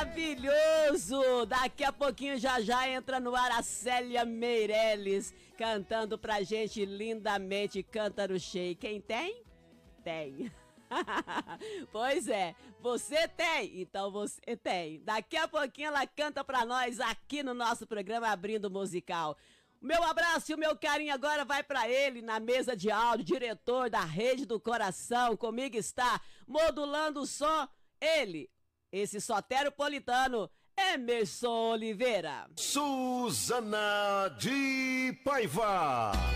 maravilhoso! Daqui a pouquinho já entra no ar a Célia Meirelles cantando pra gente lindamente Cântaro Cheio. Quem tem? Tem. Pois é, você tem, então você tem. Daqui a pouquinho ela canta pra nós aqui no nosso programa Abrindo Musical. O meu abraço e o meu carinho agora vai pra ele na mesa de áudio, diretor da Rede do Coração. Comigo está, modulando o som, ele, esse soteropolitano, Emerson Oliveira. Suzana de Paiva.